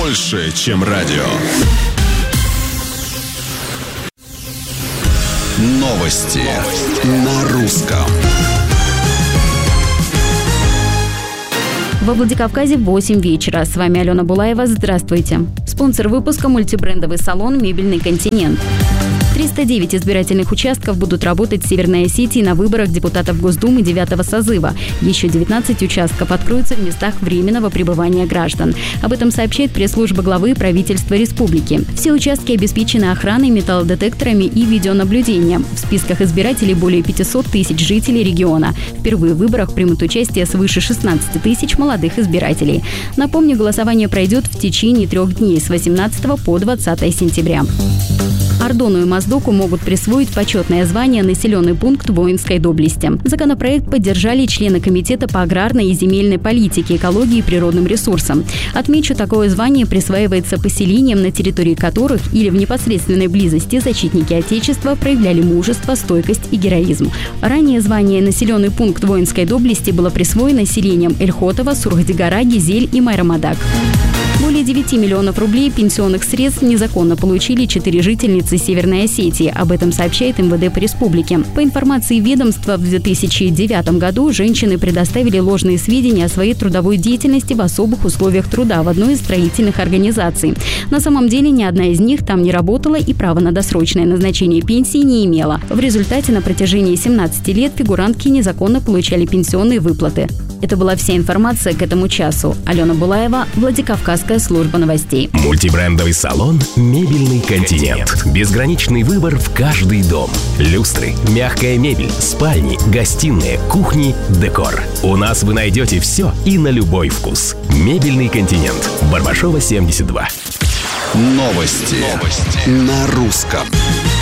больше, чем радио. Новости на русском. Во Владикавказе 8 вечера. С вами Алена Булаева. Здравствуйте. Спонсор выпуска — мультибрендовый салон «Мебельный континент». 309 избирательных участков будут работать в Северной Осетии на выборах депутатов Госдумы 9-го созыва. Еще 19 участков откроются в местах временного пребывания граждан. Об этом сообщает пресс-служба главы правительства республики. Все участки обеспечены охраной, металлодетекторами и видеонаблюдением. В списках избирателей более 500 тысяч жителей региона. Впервые в выборах примут участие свыше 16 тысяч молодых избирателей. Напомню, голосование пройдет в течение 3 дней с 18 по 20 сентября. Ардону и Моздоку могут присвоить почетное звание «Населенный пункт воинской доблести». Законопроект поддержали члены Комитета по аграрной и земельной политике, экологии и природным ресурсам. Отмечу, такое звание присваивается поселениям, на территории которых или в непосредственной близости защитники Отечества проявляли мужество, стойкость и героизм. Ранее звание «Населенный пункт воинской доблести» было присвоено селениям Эльхотово, Сурхдигара, Гизель и Майрамадак. Более 9 миллионов рублей пенсионных средств незаконно получили 4 жительницы Северной Осетии. Об этом сообщает МВД по республике. По информации ведомства, в 2009 году женщины предоставили ложные сведения о своей трудовой деятельности в особых условиях труда в одной из строительных организаций. На самом деле ни одна из них там не работала и права на досрочное назначение пенсии не имела. В результате на протяжении 17 лет фигурантки незаконно получали пенсионные выплаты. Это была вся информация к этому часу. Алена Булаева, Владикавказская служба новостей. Мультибрендовый салон «Мебельный континент». Безграничный выбор в каждый дом. Люстры, мягкая мебель, спальни, гостиные, кухни, декор. У нас вы найдете все и на любой вкус. «Мебельный континент». Барбашова, 72. Новости на русском.